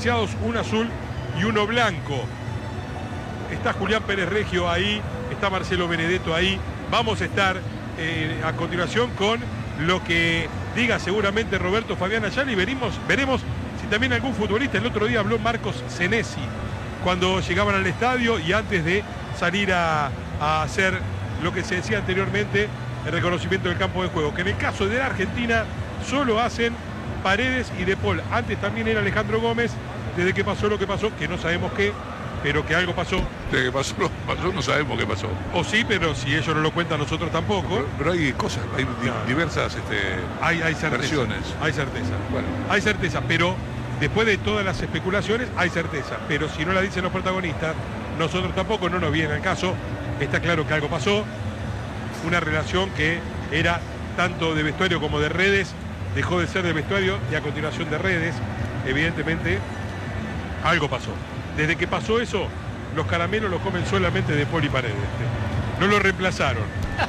bronceados, un azul y uno blanco. Está Julián Pérez Reggio ahí, está Marcelo Benedetto ahí. Vamos a estar a continuación con lo que diga seguramente Roberto Fabián Ayala y veremos si también algún futbolista. El otro día habló Marcos Senesi cuando llegaban al estadio y antes de salir a hacer lo que se decía anteriormente, el reconocimiento del campo de juego, que en el caso de la Argentina solo hacen Paredes y De Paul. Antes también era Alejandro Gómez, desde que pasó lo que pasó, que no sabemos qué, pero que algo pasó. Desde que pasó, no sabemos qué pasó. O sí, pero si ellos no lo cuentan, nosotros tampoco. Pero hay cosas, hay diversas hay certeza, versiones. Hay certeza. Bueno. Hay certeza, pero después de todas las especulaciones, hay certeza. Pero si no la dicen los protagonistas, nosotros tampoco, no nos viene al caso. Está claro que algo pasó. Una relación que era tanto de vestuario como de redes, dejó de ser de vestuario y a continuación de redes. Evidentemente, algo pasó. Desde que pasó eso, los caramelos los comen solamente De Paul y Paredes. No lo reemplazaron.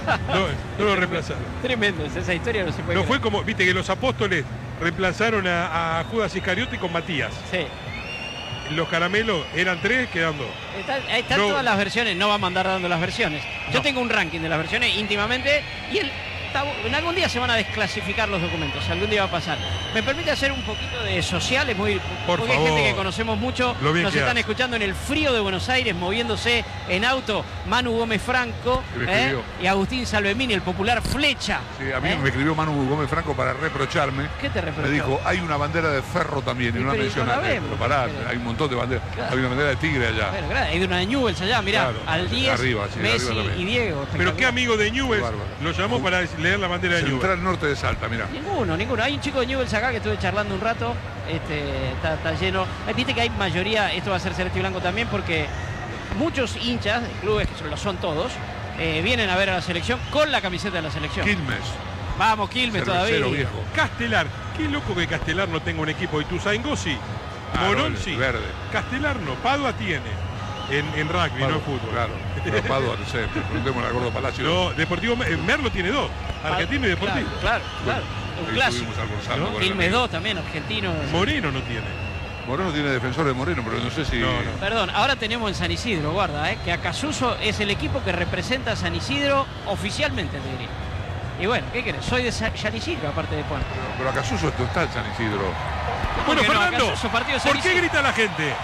No lo reemplazaron. Tremendo, esa historia no se puede No creer. fue como, viste que los apóstoles reemplazaron a Judas Iscariote con Matías. Sí. Los caramelos eran 3, quedan 2. Están No. todas las versiones, no vamos a andar dando las versiones. Yo tengo un ranking de las versiones íntimamente y en algún día se van a desclasificar los documentos, algún día va a pasar. ¿Me permite hacer un poquito de sociales? Porque Por hay favor. gente que conocemos mucho, Lo bien nos que están hace. escuchando en el frío de Buenos Aires, moviéndose en auto, Manu Gómez Franco Que me escribió. y Agustín Salvemini, el popular Flecha. Sí, a mí me escribió Manu Gómez Franco para reprocharme. ¿Qué te reprochó? Me dijo, hay una bandera de ferro también, y Sí, no la pero no la mencionaste. vemos. Pero pará, Pero- hay un montón de banderas. Claro. Hay una bandera de tigre allá. Bueno, claro, hay de una de Newell's allá, mirá, Claro, al 10, arriba, sí, Messi arriba también. y Diego. Pero espectacular. qué amigo de Newell's Bárbaro. lo llamó para leer la bandera de Newell's. Central Norte de Salta, mirá. Ninguno. Hay un chico de Newell's acá que estuve charlando un rato, está lleno. Viste que hay mayoría, esto va a ser celeste y blanco también, porque muchos hinchas de clubes, que lo son todos, vienen a ver a la selección con la camiseta de la selección. Quilmes, Vamos, Quilmes cervecero todavía. viejo. Castelar, qué loco que Castelar no tenga un equipo. Y Tuzaingossi, Morón sí. Verde. Castelar no, Padua tiene en rugby, no en fútbol. Claro. Pero Padua, no sé, preguntémosle al Gordo Palacio. No, Deportivo Merlo tiene 2, Argentino y Deportivo. Claro. Un Ahí clásico. estuvimos almorzando ¿no? con el Quilmes amigo. 2 también, argentino. Moreno no tiene. Moreno tiene defensor de Moreno, pero no sé si... No. Perdón, ahora tenemos en San Isidro, guarda, que Acasuso es el equipo que representa a San Isidro oficialmente, te diría. Y bueno, ¿qué querés? Soy de San Isidro, aparte de Juan. Pero acá Suso está en San Isidro. Bueno, que no? Fernando, Acasuso, partido de San ¿por qué Isidro. grita la gente?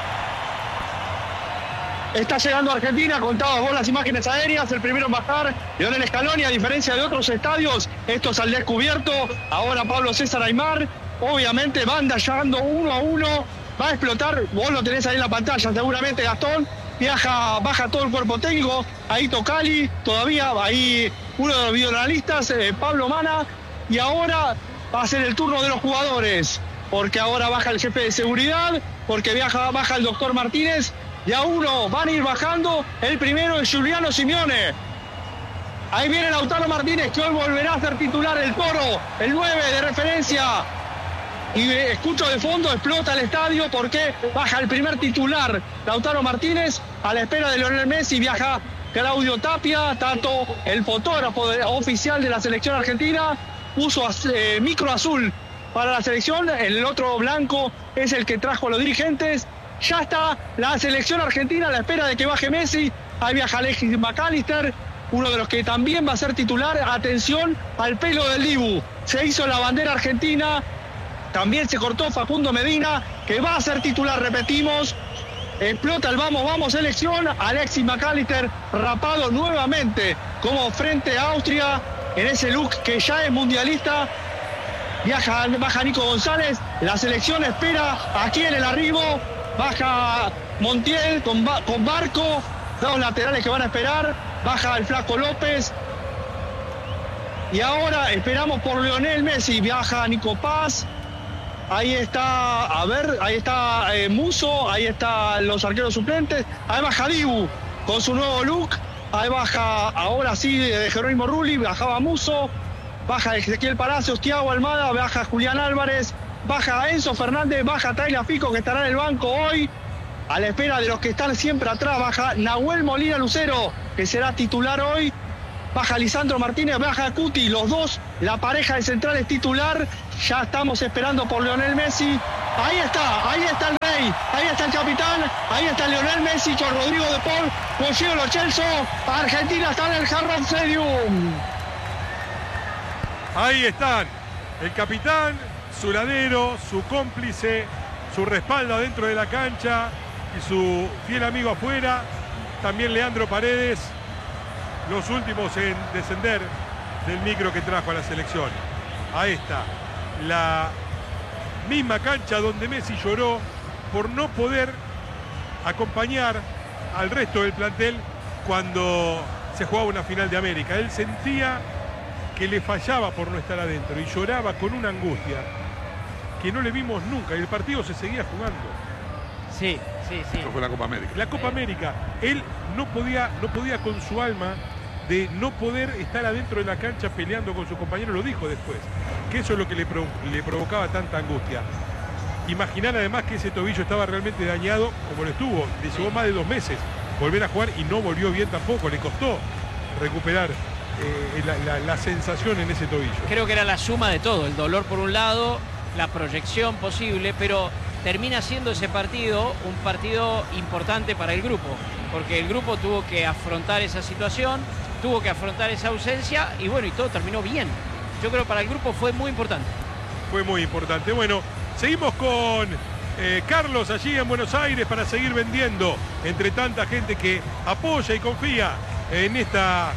Está llegando a Argentina, contados vos las imágenes aéreas, el primero en bajar, Lionel Scaloni, a diferencia de otros estadios, esto es al descubierto, ahora Pablo César Aimar, obviamente van llegando 1 a 1, va a explotar, vos lo tenés ahí en la pantalla seguramente, Gastón, baja todo el cuerpo técnico, ahí Tocali, todavía ahí uno de los videoanalistas, Pablo Mana, y ahora va a ser el turno de los jugadores, porque ahora baja el jefe de seguridad, porque baja el doctor Martínez, y a uno van a ir bajando, el primero es Giuliano Simeone. Ahí viene Lautaro Martínez, que hoy volverá a ser titular, el Toro, el 9 de referencia. Y escucho de fondo, explota el estadio porque baja el primer titular, Lautaro Martínez, a la espera de Lionel Messi, viaja Claudio Tapia, Tato, el fotógrafo oficial de la selección argentina, puso micro azul para la selección, el otro blanco es el que trajo a los dirigentes. Ya está la selección argentina a la espera de que baje Messi. Ahí viaja Alexis McAllister, uno de los que también va a ser titular. Atención al pelo del Dibu. Se hizo la bandera argentina. También se cortó Facundo Medina, que va a ser titular, repetimos. Explota el vamos selección. Alexis McAllister rapado nuevamente como frente a Austria en ese look que ya es mundialista. Baja Nico González. La selección espera aquí en el arribo. Baja Montiel con Barco, dos laterales que van a esperar, baja el Flaco López. Y ahora esperamos por Lionel Messi, viaja Nico Paz. Ahí está, ahí está Muso, ahí están los arqueros suplentes. Ahí baja Dibu con su nuevo look. Ahí baja, ahora sí, Jerónimo Rulli, bajaba Muso. Baja Ezequiel Palacios, Thiago Almada, baja Julián Álvarez. Baja Enzo Fernández, baja Tagliafico, que estará en el banco hoy, a la espera de los que están siempre atrás. Baja Nahuel Molina Lucero, que será titular hoy. Baja Lisandro Martínez, baja Cuti, los dos, la pareja de centrales titular. Ya estamos esperando por Lionel Messi. Ahí está el capitán. Ahí está Lionel Messi con Rodrigo de Paul, con Gio Lo Celso. Argentina está en el Hard Rock Stadium. Ahí están, el capitán, su ladero, su cómplice, su respaldo dentro de la cancha y su fiel amigo afuera. También Leandro Paredes, los últimos en descender del micro que trajo a la selección. Ahí está, la misma cancha donde Messi lloró por no poder acompañar al resto del plantel cuando se jugaba una final de América. Él sentía que le fallaba por no estar adentro y lloraba con una angustia que no le vimos nunca, y el partido se seguía jugando. Sí. Eso fue la Copa América. La Copa América, él no podía con su alma de no poder estar adentro de la cancha peleando con su compañero, lo dijo después, que eso es lo que le provocaba tanta angustia. Imaginar además que ese tobillo estaba realmente dañado como lo estuvo, le llevó más de 2 meses volver a jugar y no volvió bien tampoco, le costó recuperar la sensación en ese tobillo. Creo que era la suma de todo, el dolor por un lado, la proyección posible, pero termina siendo ese partido un partido importante para el grupo, porque el grupo tuvo que afrontar esa situación, tuvo que afrontar esa ausencia y bueno, y todo terminó bien. Yo creo que para el grupo fue muy importante. Fue muy importante. Bueno, seguimos con Carlos allí en Buenos Aires para seguir vendiendo entre tanta gente que apoya y confía en esta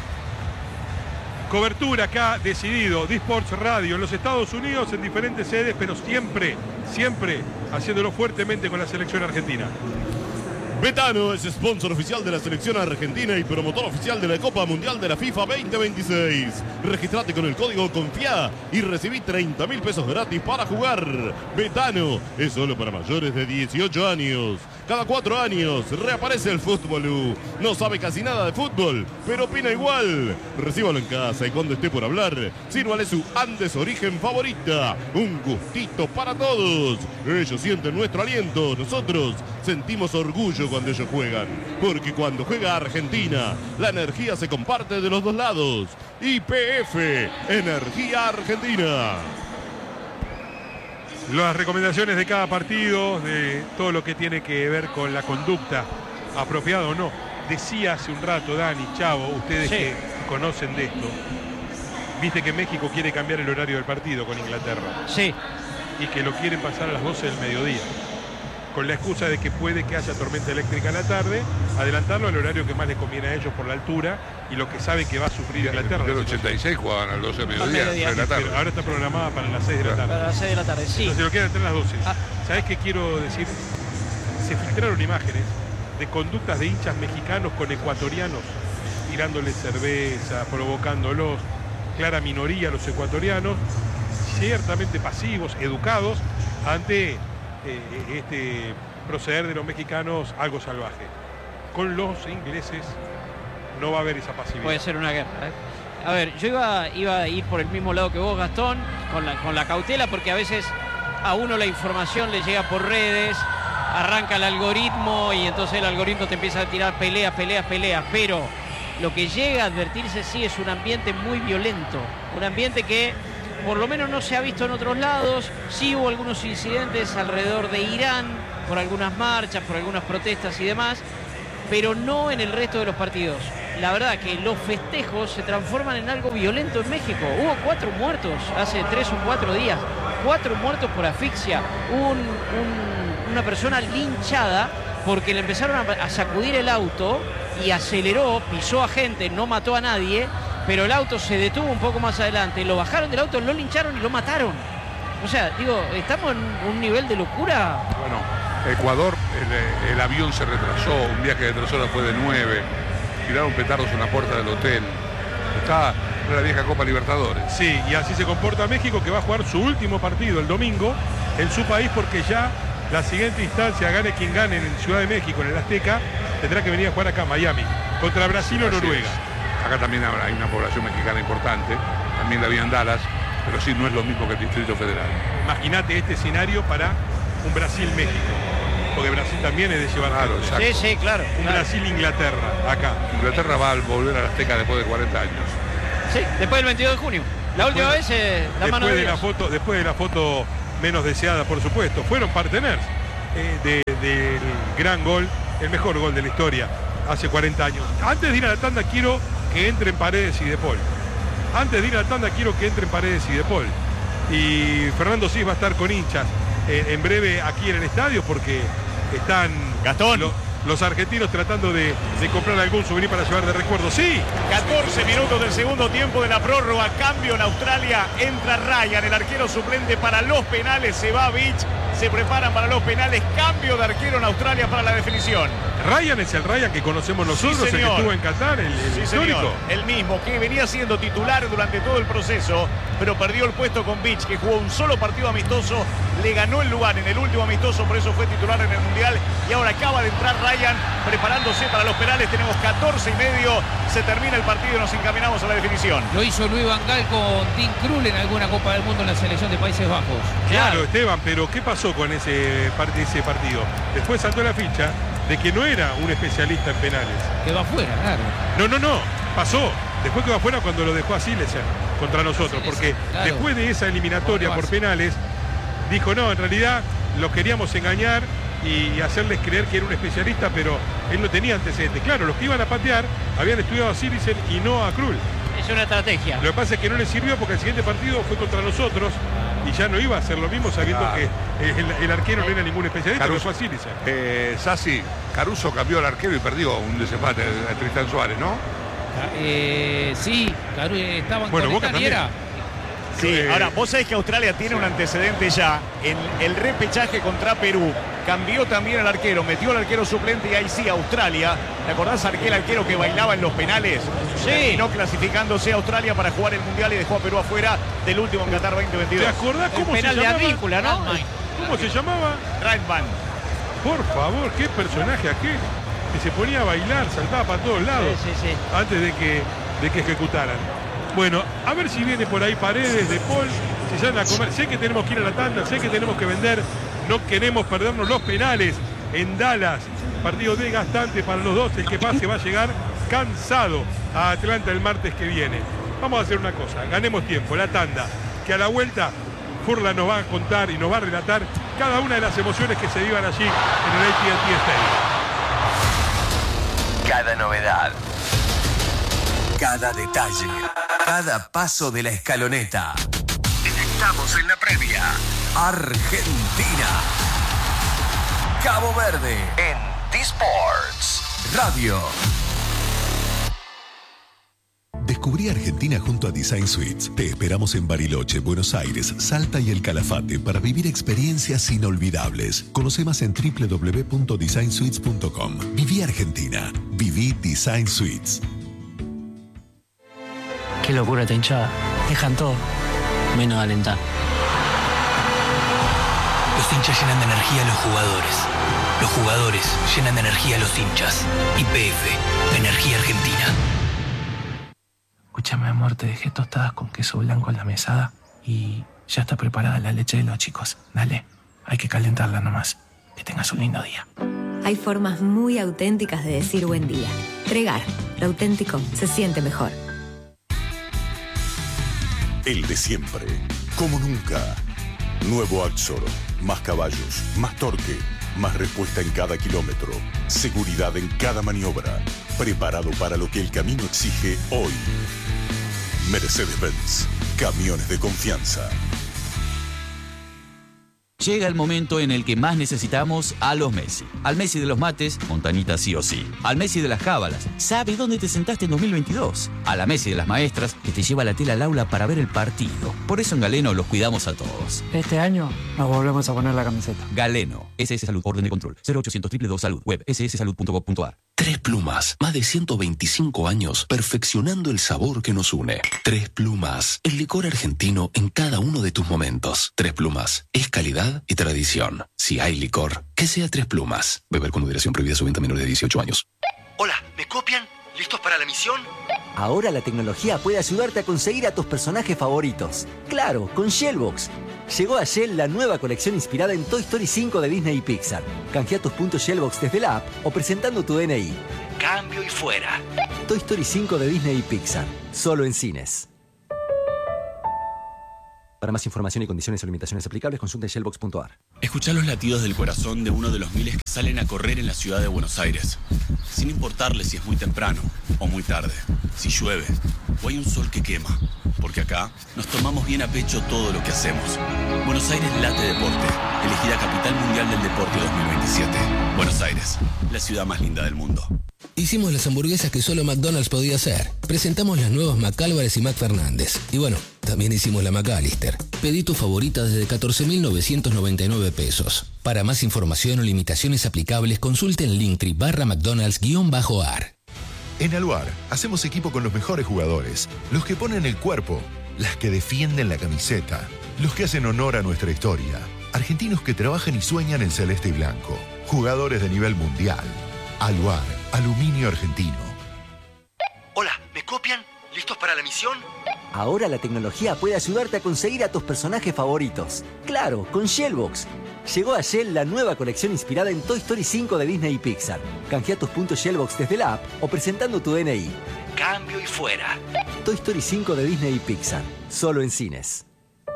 cobertura acá decidido, D-Sports Radio en los Estados Unidos, en diferentes sedes, pero siempre haciéndolo fuertemente con la selección argentina. Betano es sponsor oficial de la selección argentina y promotor oficial de la Copa Mundial de la FIFA 2026. Registrate con el código CONFIA y recibí 30.000 pesos gratis para jugar. Betano es solo para mayores de 18 años. Cada 4 años reaparece el fútbol. No sabe casi nada de fútbol, pero opina igual. Recíbalo en casa y cuando esté por hablar, sírvale su Andes Origen favorita. Un gustito para todos. Ellos sienten nuestro aliento, nosotros sentimos orgullo cuando ellos juegan, porque cuando juega Argentina, la energía se comparte de los dos lados. YPF, Energía Argentina. Las recomendaciones de cada partido, de todo lo que tiene que ver con la conducta apropiada o no. Decía hace un rato Dani, Chavo, ustedes que conocen de esto, viste que México quiere cambiar el horario del partido con Inglaterra. Sí. Y que lo quieren pasar a las 12 del mediodía, con la excusa de que puede que haya tormenta eléctrica en la tarde, adelantarlo al horario que más les conviene a ellos por la altura y lo que sabe que va a sufrir Inglaterra. En el 86 jugaban a las 12 de mediodía, de la tarde. Pero ahora está programada para las 6 de la tarde. Para las 6 de la tarde, sí. Entonces lo quieren hacer a las 12. ¿Sabés qué quiero decir? Se filtraron imágenes de conductas de hinchas mexicanos con ecuatorianos, tirándoles cerveza, provocándolos. Clara minoría los ecuatorianos, ciertamente pasivos, educados, ante este proceder de los mexicanos algo salvaje. Con los ingleses no va a haber esa pasividad. Puede ser una guerra, A ver, yo iba a ir por el mismo lado que vos, Gastón, con la cautela, porque a veces a uno la información le llega por redes, arranca el algoritmo y entonces el algoritmo te empieza a tirar peleas, pero lo que llega a advertirse sí es un ambiente muy violento, un ambiente que por lo menos no se ha visto en otros lados. Sí hubo algunos incidentes alrededor de Irán, por algunas marchas, por algunas protestas y demás, pero no en el resto de los partidos. La verdad que los festejos se transforman en algo violento en México. Hubo 4 muertos hace 3 o 4 días, 4 muertos por asfixia. Una persona linchada porque le empezaron a sacudir el auto y aceleró, pisó a gente, no mató a nadie, pero el auto se detuvo un poco más adelante, lo bajaron del auto, lo lincharon y lo mataron. O sea, digo, estamos en un nivel de locura. Bueno, Ecuador, el avión se retrasó, un viaje de 3 horas fue de 9, tiraron petardos en la puerta del hotel. Está en la vieja Copa Libertadores. Sí, y así se comporta México, que va a jugar su último partido el domingo en su país, porque ya la siguiente instancia, gane quien gane en Ciudad de México, en el Azteca, tendrá que venir a jugar acá en Miami, contra Brasil o Noruega. Acá también hay una población mexicana importante, también la había en Dallas, pero sí no es lo mismo que el Distrito Federal. Imagínate este escenario para un Brasil-México, porque Brasil también es de llevar. Claro, exacto. Sí, claro. Un Brasil-Inglaterra, acá. Inglaterra va a volver a la Azteca después de 40 años. Sí, después del 22 de junio. La última vez la mano después de la foto menos deseada, por supuesto. Fueron parteners. del gran gol, el mejor gol de la historia, hace 40 años. Antes de ir a la tanda quiero que entren Paredes y De Paul. Y Fernando Cis va a estar con hinchas en breve aquí en el estadio porque están los argentinos tratando de comprar algún souvenir para llevar de recuerdo. Sí. 14 minutos del segundo tiempo de la prórroga. Cambio en Australia. Entra Ryan, el arquero suplente para los penales. Se va Beach. Se preparan para los penales. Cambio de arquero en Australia para la definición. Ryan es el Ryan que conocemos nosotros, sí, el que estuvo en Qatar, el histórico. Señor. El mismo, que venía siendo titular durante todo el proceso, pero perdió el puesto con Beach, que jugó un solo partido amistoso, le ganó el lugar en el último amistoso, por eso fue titular en el Mundial, y ahora acaba de entrar Ryan preparándose para los penales. Tenemos 14:30, se termina el partido y nos encaminamos a la definición. Lo hizo Luis Van Gaal con Tim Krul en alguna Copa del Mundo en la selección de Países Bajos. Claro, Esteban, pero ¿qué pasó con ese partido? Después saltó la ficha de que no era un especialista en penales. Quedó afuera, claro. No, pasó. Después quedó afuera cuando lo dejó a Silesen contra nosotros, porque claro, después de esa eliminatoria por penales, dijo, no, en realidad los queríamos engañar y hacerles creer que era un especialista, pero él no tenía antecedentes. Claro, los que iban a patear habían estudiado a Silesen y no a Krul. Es una estrategia. Lo que pasa es que no le sirvió porque el siguiente partido fue contra nosotros y ya no iba a hacer lo mismo sabiendo que el arquero no era ningún especialista, pero fue a Silesen. Sassi, Caruso cambió al arquero y perdió un desempate a Tristán Suárez, ¿no? Sí, estaban bueno, con Boca Estañera. Sí, ahora vos sabés que Australia tiene un antecedente ya en el repechaje contra Perú. Cambió también al arquero, metió al arquero suplente y ahí sí, Australia. ¿Te acordás aquel arquero que bailaba en los penales? Sí. Terminó clasificándose a Australia para jugar el Mundial y dejó a Perú afuera del último en Qatar 2022. ¿Te acordás cómo se penal de llamaba? Advíncula, ¿no? ¿Cómo se llamaba? Raidman. Por favor, qué personaje aquel que se ponía a bailar, saltaba para todos lados Sí. antes de que ejecutaran. Bueno, a ver si viene por ahí Paredes, De Paul, si salen a comer. Sé que tenemos que ir a la tanda, sé que tenemos que vender, no queremos perdernos los penales en Dallas. Partido desgastante para los dos, el que pase va a llegar cansado a Atlanta el martes que viene. Vamos a hacer una cosa, ganemos tiempo, la tanda, que a la vuelta Furlan nos va a contar y nos va a relatar cada una de las emociones que se vivan allí en el AT&T Stadium. Cada novedad, cada detalle, cada paso de la escaloneta. Estamos en la previa. Argentina, Cabo Verde, en T-Sports Radio. Descubrí Argentina junto a Design Suites. Te esperamos en Bariloche, Buenos Aires, Salta y El Calafate para vivir experiencias inolvidables. Conoce más en www.designsuites.com. Viví Argentina. Viví Design Suites. Qué locura esta hinchada. Dejan todo, menos alentar. Los hinchas llenan de energía a los jugadores. Los jugadores llenan de energía a los hinchas. YPF, Energía Argentina. Escúchame, amor, te dejé tostadas con queso blanco en la mesada y ya está preparada la leche de los chicos. Dale, hay que calentarla nomás. Que tengas un lindo día. Hay formas muy auténticas de decir buen día. Tregar, lo auténtico se siente mejor. El de siempre, como nunca. Nuevo Axor, más caballos, más torque, más respuesta en cada kilómetro, seguridad en cada maniobra, preparado para lo que el camino exige hoy. Mercedes-Benz, camiones de confianza. Llega el momento en el que más necesitamos a los Messi. Al Messi de los mates, Montanita sí o sí. Al Messi de las cábalas, sabe dónde te sentaste en 2022. A la Messi de las maestras, que te lleva la tela al aula para ver el partido. Por eso en Galeno los cuidamos a todos. Este año nos volvemos a poner la camiseta. Galeno, SS Salud, orden de control, 0800 222 Salud, web sssalud.gov.ar. Tres Plumas, más de 125 años perfeccionando el sabor que nos une. Tres Plumas, el licor argentino en cada uno de tus momentos. Tres Plumas, es calidad y tradición. Si hay licor, que sea Tres Plumas. Beber con moderación, prohibida su venta a menores de 18 años. Hola, ¿me copian? ¿Listos para la misión? Ahora la tecnología puede ayudarte a conseguir a tus personajes favoritos. Claro, con Shellbox. Llegó a Shell la nueva colección inspirada en Toy Story 5 de Disney y Pixar. Canjea tus puntos Shellbox desde la app o presentando tu DNI. Cambio y fuera. Toy Story 5 de Disney y Pixar. Solo en cines. Para más información y condiciones o limitaciones aplicables, consulta shellbox.ar. Escuchá los latidos del corazón de uno de los miles que salen a correr en la ciudad de Buenos Aires, sin importarle si es muy temprano o muy tarde, si llueve o hay un sol que quema, porque acá nos tomamos bien a pecho todo lo que hacemos. Buenos Aires Late Deporte, elegida Capital Mundial del Deporte 2027. Buenos Aires, la ciudad más linda del mundo. Hicimos las hamburguesas que solo McDonald's podía hacer. Presentamos las nuevas McAlvarez y McFernández. Y bueno, también hicimos la McAllister. Pedí tu favorita desde 14.999 pesos. Para más información o limitaciones aplicables, consulte en Linktree/McDonald's_AR. En Aluar, hacemos equipo con los mejores jugadores. Los que ponen el cuerpo, las que defienden la camiseta, los que hacen honor a nuestra historia. Argentinos que trabajan y sueñan en celeste y blanco. Jugadores de nivel mundial. Aluar, aluminio argentino. Hola, ¿me copian? ¿Listos para la misión? Ahora la tecnología puede ayudarte a conseguir a tus personajes favoritos. Claro, con Shellbox. Llegó a Shell la nueva colección inspirada en Toy Story 5 de Disney y Pixar. Canjea tus puntos Shellbox desde la app o presentando tu DNI. Cambio y fuera. Toy Story 5 de Disney y Pixar. Solo en cines.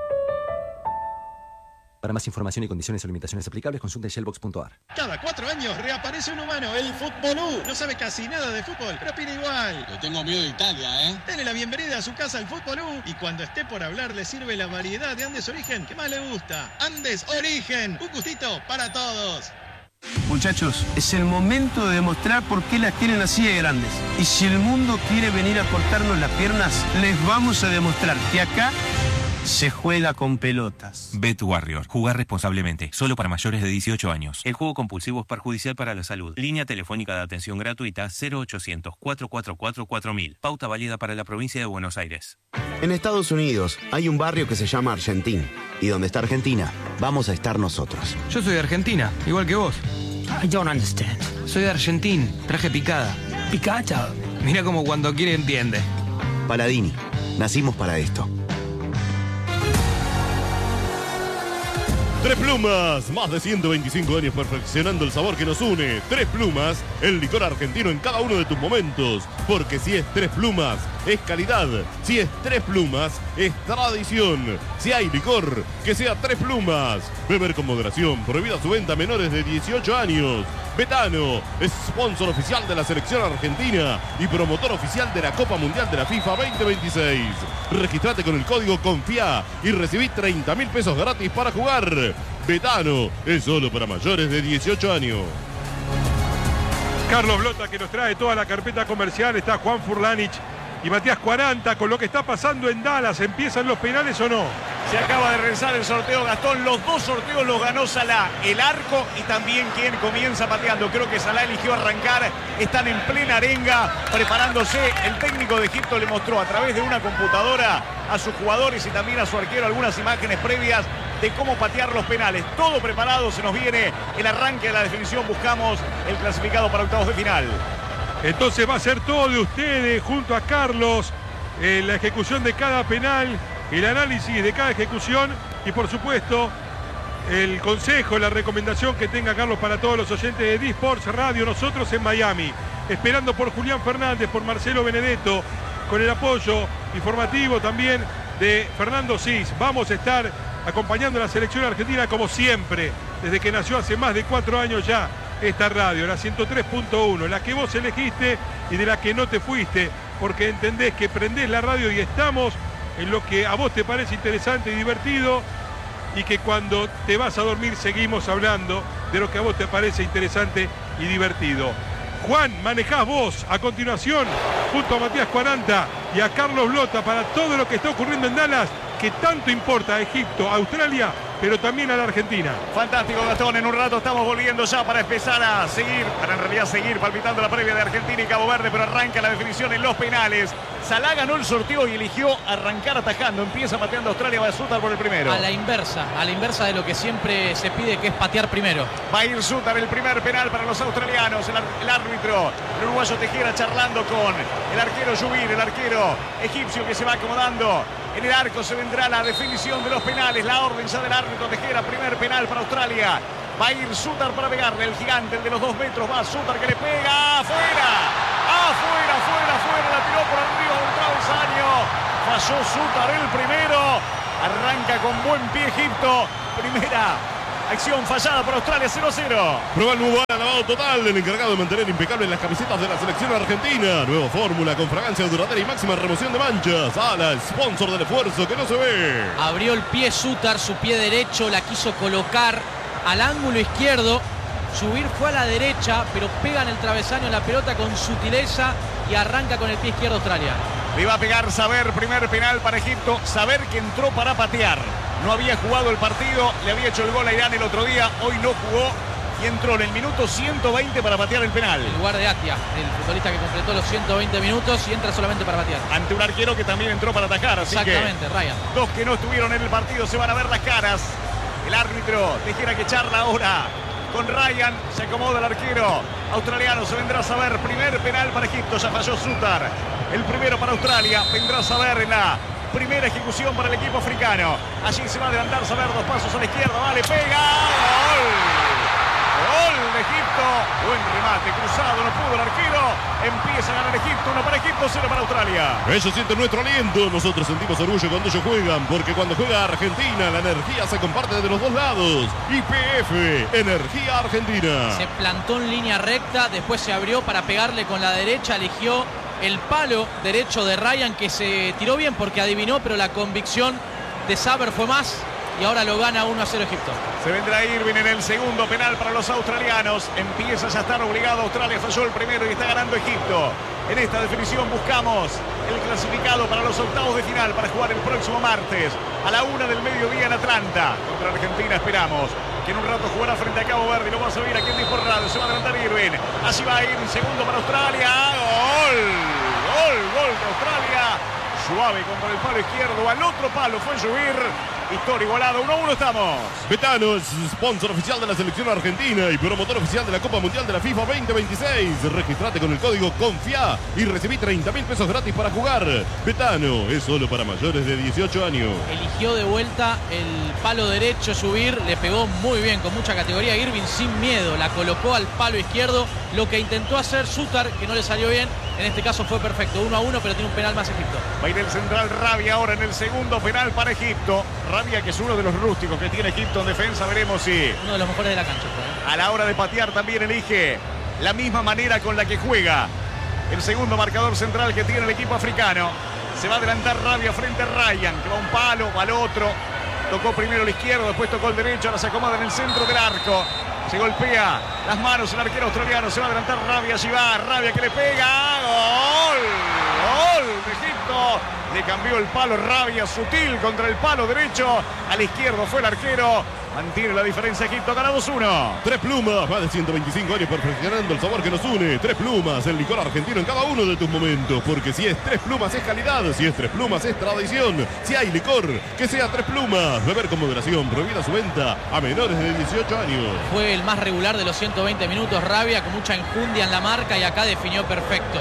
Para más información y condiciones o limitaciones aplicables, consulte shellbox.ar. Cada 4 años reaparece un humano, el Futbolú. No sabe casi nada de fútbol, pero opina igual. Le tengo miedo de Italia, ¿eh? Dele la bienvenida a su casa al Futbolú y cuando esté por hablar le sirve la variedad de Andes Origen que más le gusta. Andes Origen, un gustito para todos. Muchachos, es el momento de demostrar por qué las tienen así de grandes. Y si el mundo quiere venir a cortarnos las piernas, les vamos a demostrar que acá se juega con pelotas. Bet Warrior. Jugar responsablemente. Solo para mayores de 18 años. El juego compulsivo es perjudicial para la salud. Línea telefónica de atención gratuita 0800-444-4000. Pauta válida para la provincia de Buenos Aires. En Estados Unidos hay un barrio que se llama Argentín. Y donde está Argentina, vamos a estar nosotros. Yo soy de Argentina, igual que vos. I don't understand. Soy de Argentín. Traje picada. ¿Picada? Mira como cuando quiere entiende. Paladini. Nacimos para esto. Tres Plumas, más de 125 años perfeccionando el sabor que nos une. Tres Plumas, el licor argentino en cada uno de tus momentos. Porque si es Tres Plumas, es calidad. Si es Tres Plumas, es tradición. Si hay licor, que sea Tres Plumas. Beber con moderación, prohibida su venta a menores de 18 años. Betano, es sponsor oficial de la selección argentina y promotor oficial de la Copa Mundial de la FIFA 2026. Registrate con el código CONFIA y recibí 30.000 pesos gratis para jugar. Betano, es solo para mayores de 18 años. Carlos Blota, que nos trae toda la carpeta comercial. Está Juan Furlanich y Matías 40 con lo que está pasando en Dallas. ¿Empiezan los penales o no? Se acaba de realizar el sorteo, Gastón. Los dos sorteos los ganó Salah, el arco y también quien comienza pateando. Creo que Salah eligió arrancar. Están en plena arenga, preparándose. El técnico de Egipto le mostró a través de una computadora a sus jugadores y también a su arquero algunas imágenes previas de cómo patear los penales. Todo preparado, se nos viene el arranque de la definición. Buscamos el clasificado para octavos de final. Entonces va a ser todo de ustedes junto a Carlos, la ejecución de cada penal, el análisis de cada ejecución y por supuesto el consejo, la recomendación que tenga Carlos para todos los oyentes de D-Sports Radio. Nosotros en Miami, esperando por Julián Fernández, por Marcelo Benedetto, con el apoyo informativo también de Fernando Cis. Vamos a estar acompañando a la selección argentina como siempre, desde que nació hace más de 4 años ya esta radio, la 103.1, la que vos elegiste y de la que no te fuiste, porque entendés que prendés la radio y estamos en lo que a vos te parece interesante y divertido, y que cuando te vas a dormir seguimos hablando de lo que a vos te parece interesante y divertido. Juan, manejás vos a continuación junto a Matías 40 y a Carlos Blota para todo lo que está ocurriendo en Dallas, que tanto importa a Egipto, a Australia, pero también a la Argentina. Fantástico, Gastón. En un rato estamos volviendo ya para empezar a seguir, para en realidad seguir palpitando la previa de Argentina y Cabo Verde, pero arranca la definición en los penales. Salah ganó el sorteo y eligió arrancar atajando. Empieza pateando Australia, va a Sutar por el primero. A la inversa de lo que siempre se pide, que es patear primero. Va a ir Sutar, el primer penal para los australianos. El árbitro, el uruguayo Tejera, charlando con el arquero Yubir, el arquero egipcio que se va acomodando. En el arco se vendrá la definición de los penales. La orden ya del árbitro Tejera. Primer penal para Australia. Va a ir Sutar para pegarle. El gigante, el de los 2 metros. Va Sutar que le pega. ¡Afuera! ¡Afuera! La tiró por arriba del travesaño. Falló Sutar el primero. Arranca con buen pie Egipto. Primera Acción fallada por Australia, 0-0. Prueba el nuevo lavado total, el encargado de mantener impecables las camisetas de la selección argentina. Nueva fórmula con fragancia duradera y máxima remoción de manchas. Ala, sponsor del esfuerzo que no se ve. Abrió el pie Sutar, su pie derecho, la quiso colocar al ángulo izquierdo. Subir fue a la derecha, pero pega en el travesaño la pelota con sutileza y arranca con el pie izquierdo Australia. Le iba a pegar Saber, primer penal para Egipto. Saber que entró para patear. No había jugado el partido, le había hecho el gol a Irán el otro día, hoy no jugó y entró en el minuto 120 para patear el penal. En lugar de Atia, el futbolista que completó los 120 minutos y entra solamente para patear. Ante un arquero que también entró para atacar, así exactamente, que Ryan. Dos que no estuvieron en el partido, se van a ver las caras. El árbitro Tejera que charla ahora con Ryan, se acomoda el arquero australiano, se vendrá a Saber, primer penal para Egipto, ya falló Sutar. El primero para Australia, vendrá a Saber en la primera ejecución para el equipo africano. Allí se va a adelantar Saber, 2 pasos a la izquierda, vale, pega, gol. Gol de Egipto, buen remate, cruzado, no pudo el arquero. Empieza a ganar Egipto, 1 para Egipto, 0 para Australia. Ellos sienten nuestro aliento, nosotros sentimos orgullo cuando ellos juegan, porque cuando juega Argentina la energía se comparte de los dos lados. YPF, Energía Argentina. Se plantó en línea recta, después se abrió para pegarle con la derecha, eligió el palo derecho de Ryan, que se tiró bien porque adivinó, pero la convicción de Saber fue más y ahora lo gana 1-0 Egipto. Se vendrá Irving en el segundo penal para los australianos. Empieza ya a estar obligado Australia, falló el primero y está ganando Egipto. En esta definición buscamos el clasificado para los octavos de final para jugar el próximo martes a la 1 del mediodía en Atlanta. Contra Argentina esperamos que en un rato jugará frente a Cabo Verde. Lo vamos a ver aquí en Discord Radio. Se va a adelantar Irving. Así va a ir un segundo para Australia. ¡Gol! Gol de Australia. Suave contra el palo izquierdo. Al otro palo fue subir. Historia igualado, 1-1 estamos. Betano es sponsor oficial de la selección argentina y promotor oficial de la Copa Mundial de la FIFA 2026. Registrate con el código CONFIA y recibí 30.000 pesos gratis para jugar. Betano es solo para mayores de 18 años. Eligió de vuelta el palo derecho subir, le pegó muy bien, con mucha categoría. Irving sin miedo, la colocó al palo izquierdo. Lo que intentó hacer Sutar, que no le salió bien, en este caso fue perfecto. 1-1, pero tiene un penal más Egipto. Va a ir el central Rabia ahora en el segundo penal para Egipto. Rabia, que es uno de los rústicos que tiene Egipto en defensa, veremos si uno de los mejores de la cancha. A la hora de patear también elige la misma manera con la que juega el segundo marcador central que tiene el equipo africano. Se va a adelantar Rabia frente a Ryan, que va a un palo, va al otro. Tocó primero el izquierdo, después tocó el derecho, ahora se acomoda en el centro del arco. Se golpea las manos el arquero australiano, se va a adelantar Rabia, allí va Rabia que le pega. ¡Gol! ¡Gol de Egipto! Le cambió el palo Rabia, sutil contra el palo derecho. Al izquierdo fue el arquero. Mantiene la diferencia Egipto, gana 2-1. Tres Plumas, más de 125 años perfeccionando el sabor que nos une. Tres Plumas, el licor argentino en cada uno de tus momentos. Porque si es Tres Plumas es calidad, si es Tres Plumas es tradición. Si hay licor, que sea Tres Plumas. Beber con moderación, prohibida su venta a menores de 18 años. Fue el más regular de los 120 minutos Rabia, con mucha enjundia en la marca y acá definió perfecto.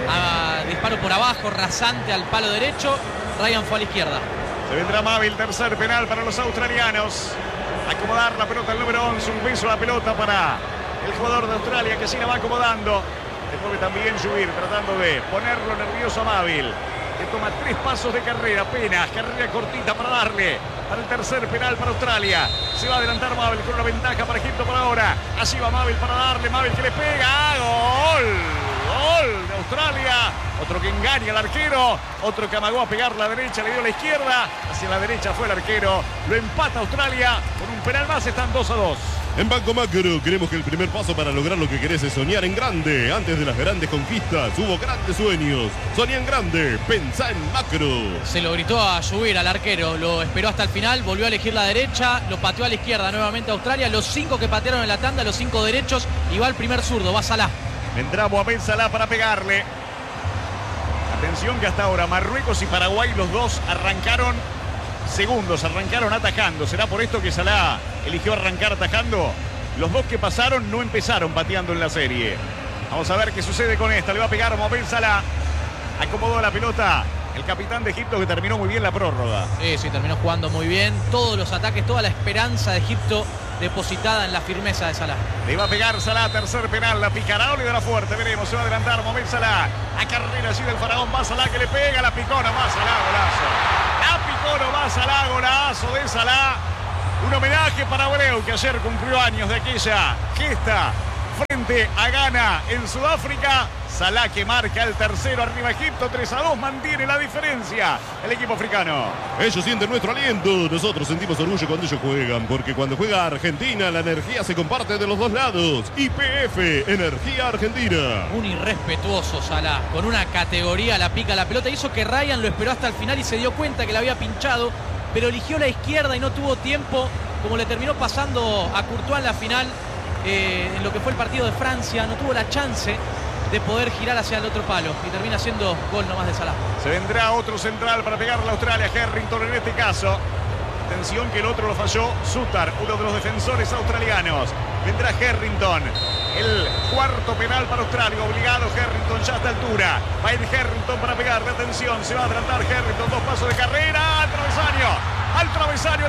Disparo por abajo, rasante al palo derecho. Ryan fue a la izquierda. Se vendrá Mavil, tercer penal para los australianos. Acomodar la pelota al número 11, un beso a la pelota para el jugador de Australia que sí la va acomodando. Después también subir, tratando de ponerlo nervioso a Mavil, que toma 3 pasos de carrera apenas, carrera cortita para darle al tercer penal para Australia. Se va a adelantar Mavil con una ventaja para Egipto por ahora. Así va Mavil para darle, Mavil que le pega. ¡Gol! Gol de Australia. Otro que engaña al arquero. Otro que amagó a pegar la derecha, le dio a la izquierda. Hacia la derecha fue el arquero. Lo empata Australia. Con un penal más están 2-2. En Banco Macro queremos que el primer paso para lograr lo que querés es soñar en grande. Antes de las grandes conquistas hubo grandes sueños. Soñá en grande, pensá en macro. Se lo gritó a subir al arquero, lo esperó hasta el final, volvió a elegir la derecha, lo pateó a la izquierda nuevamente a Australia. Los 5 que patearon en la tanda, los 5 derechos, y va el primer zurdo, va Salah. Vendrá Mohamed Salah para pegarle. Atención que hasta ahora Marruecos y Paraguay, los dos arrancaron segundos, arrancaron atajando. ¿Será por esto que Salah eligió arrancar atajando? Los dos que pasaron no empezaron pateando en la serie. Vamos a ver qué sucede con esta. Le va a pegar Mohamed Salah. Acomodó la pelota el capitán de Egipto, que terminó muy bien la prórroga. Sí, terminó jugando muy bien. Todos los ataques, toda la esperanza de Egipto depositada en la firmeza de Salah. Le va a pegar Salah, tercer penal, la picará o le dará fuerte, veremos, se va a adelantar Mohamed Salah. A carrera así del faraón, va Salah que le pega, la picó nomás Salah, golazo. La picó nomás Salah, golazo de Salah. Un homenaje para Abreu, que ayer cumplió años de aquella gesta frente a Ghana en Sudáfrica. Salah que marca el tercero, arriba Egipto, 3-2, mantiene la diferencia el equipo africano. Ellos sienten nuestro aliento, nosotros sentimos orgullo cuando ellos juegan, porque cuando juega Argentina la energía se comparte de los dos lados. YPF, Energía Argentina. Un irrespetuoso Salah, con una categoría, la pica la pelota, hizo que Ryan lo esperó hasta el final y se dio cuenta que la había pinchado, pero eligió la izquierda y no tuvo tiempo, como le terminó pasando a Courtois en la final, en lo que fue el partido de Francia, no tuvo la chance de poder girar hacia el otro palo y termina siendo gol nomás de Salah. Se vendrá otro central para pegarle a Australia, Harrington en este caso. Atención que el otro lo falló, Sutar, uno de los defensores australianos. Vendrá Harrington, el cuarto penal para Australia, obligado Harrington ya a esta altura. Va a ir Harrington para pegarle, atención, se va a adelantar Harrington, 2 pasos de carrera, al travesaño,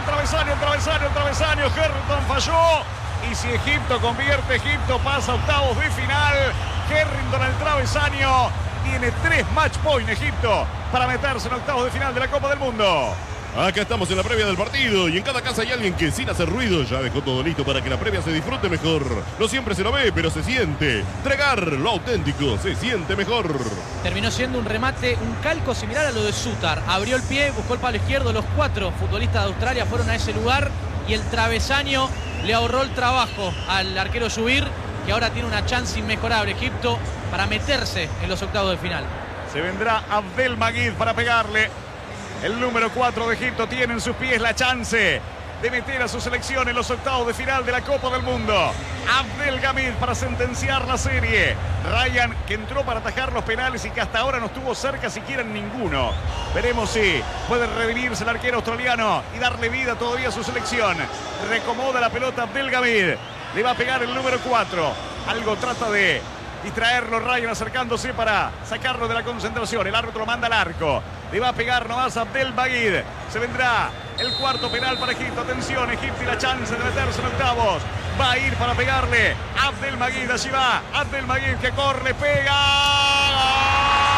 Harrington falló. Y si Egipto convierte, Egipto pasa a octavos de final. Harrington al travesaño. Tiene 3 match point Egipto para meterse en octavos de final de la Copa del Mundo. Acá estamos en la previa del partido y en cada casa hay alguien que sin hacer ruido ya dejó todo listo para que la previa se disfrute mejor. No siempre se lo ve, pero se siente. Tregar, lo auténtico, se siente mejor. Terminó siendo un remate, un calco similar a lo de Sutar. Abrió el pie, buscó el palo izquierdo. Los 4 futbolistas de Australia fueron a ese lugar y el travesaño le ahorró el trabajo al arquero Subir, que ahora tiene una chance inmejorable Egipto para meterse en los octavos de final. Se vendrá Abdelmajid para pegarle. El número 4 de Egipto tiene en sus pies la chance de meter a su selección en los octavos de final de la Copa del Mundo. Abdelhamid para sentenciar la serie. Ryan, que entró para atajar los penales y que hasta ahora no estuvo cerca siquiera en ninguno. Veremos si puede revivirse el arquero australiano y darle vida todavía a su selección. Recomoda la pelota Abdelhamid. Le va a pegar el número 4. Algo trata de distraerlo Ryan, acercándose para sacarlo de la concentración. El árbitro lo manda al arco. Le va a pegar nomás a Abdelmajid. Se vendrá el cuarto penal para Egipto. Atención, Egipto y la chance de meterse en octavos. Va a ir para pegarle Abdelmajid. Allí va Abdelmajid que corre, pega.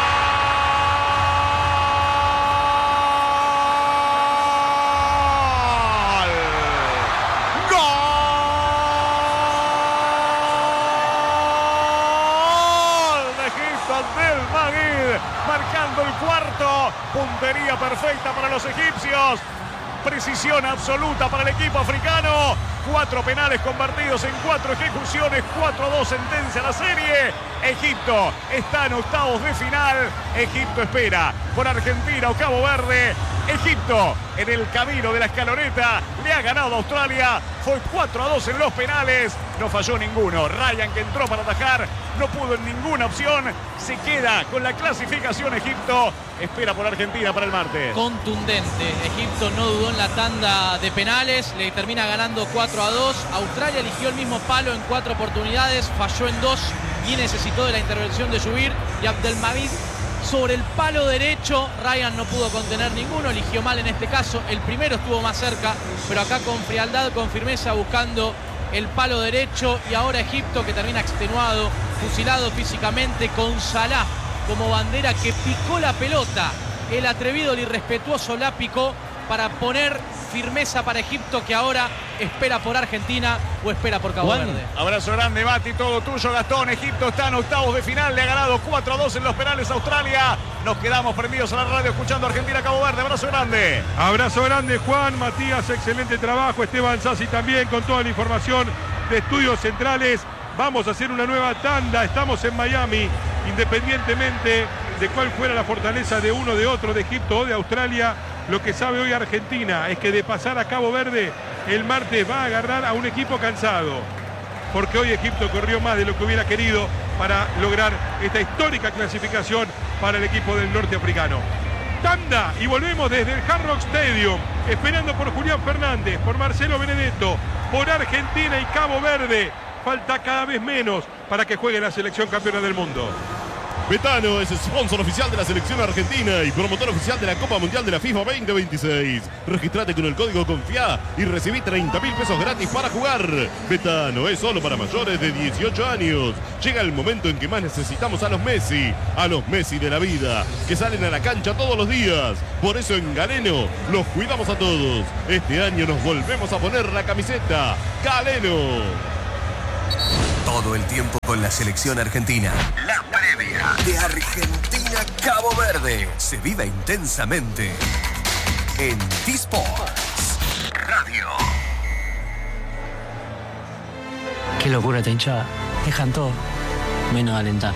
Marcando el cuarto, puntería perfecta para los egipcios, precisión absoluta para el equipo africano. 4 penales convertidos en 4 ejecuciones, 4-2 sentencia la serie. Egipto está en octavos de final. Egipto espera por Argentina o Cabo Verde. Egipto en el camino de la escaloneta le ha ganado a Australia. Fue 4-2 en los penales, no falló ninguno. Ryan, que entró para atajar, no pudo en ninguna opción. Se queda con la clasificación Egipto. Espera por Argentina para el martes. Contundente. Egipto no dudó en la tanda de penales. Le termina ganando 4-2. Australia eligió el mismo palo en 4 oportunidades. Falló en 2 y necesitó de la intervención de Subir y Abdelmajid. Sobre el palo derecho, Ryan no pudo contener ninguno, eligió mal en este caso. El primero estuvo más cerca, pero acá con frialdad, con firmeza, buscando el palo derecho. Y ahora Egipto, que termina extenuado, fusilado físicamente, con Salah como bandera, que picó la pelota. El atrevido, el irrespetuoso la picó para poner firmeza para Egipto, que ahora espera por Argentina o espera por Cabo Verde. Abrazo grande, Mati, todo tuyo, Gastón. Egipto está en octavos de final, le ha ganado 4-2 en los penales a Australia. Nos quedamos prendidos a la radio escuchando Argentina-Cabo Verde. Abrazo grande. Abrazo grande, Juan, Matías, excelente trabajo. Esteban Sassi también con toda la información de Estudios Centrales. Vamos a hacer una nueva tanda, estamos en Miami, independientemente de cuál fuera la fortaleza de uno, de otro, de Egipto o de Australia. Lo que sabe hoy Argentina es que de pasar a Cabo Verde el martes va a agarrar a un equipo cansado, porque hoy Egipto corrió más de lo que hubiera querido para lograr esta histórica clasificación para el equipo del norteafricano. Tanda y volvemos desde el Hard Rock Stadium, esperando por Julián Fernández, por Marcelo Benedetto, por Argentina y Cabo Verde. Falta cada vez menos para que juegue la selección campeona del mundo. Betano es sponsor oficial de la selección argentina y promotor oficial de la Copa Mundial de la FIFA 2026. Registrate con el código CONFIA y recibí 30.000 pesos gratis para jugar. Betano es solo para mayores de 18 años. Llega el momento en que más necesitamos a los Messi de la vida, que salen a la cancha todos los días. Por eso en Galeno los cuidamos a todos. Este año nos volvemos a poner la camiseta Galeno. Todo el tiempo con la selección argentina. La previa de Argentina-Cabo Verde se vive intensamente en T-Sports Radio. Qué locura esta hinchada. Dejan todo, menos alentar.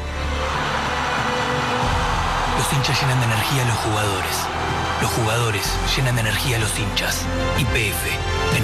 Los hinchas llenan de energía a los jugadores. Los jugadores llenan de energía a los hinchas. YPF.